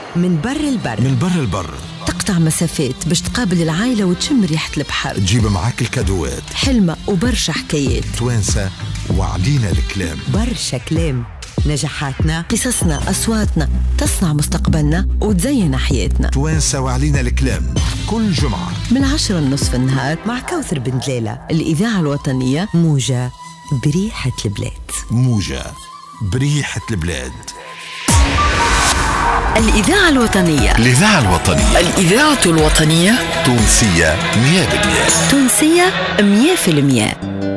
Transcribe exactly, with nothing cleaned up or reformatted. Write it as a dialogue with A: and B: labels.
A: من بر البر
B: من بر البر
A: تقطع مسافات باش تقابل العائلة وتشم ريحة البحر،
B: تجيب معاك الكادوات،
A: حلمة وبرشا حكايات،
B: توانسة وعلينا الكلام،
A: برشا كلام، نجاحاتنا، قصصنا، أصواتنا تصنع مستقبلنا وتزين حياتنا.
B: توانسة وعلينا الكلام كل جمعة
A: من عشرة النصف النهار مع كوثر بن دلالة. الإذاعة الوطنية موجة بريحة البلاد.
B: موجة بريحة البلاد.
A: الإذاعة الوطنية.
B: الإذاعة الوطنية.
A: الإذاعة الوطنية
B: تونسية مية بالمية.
A: تونسية مية في المية.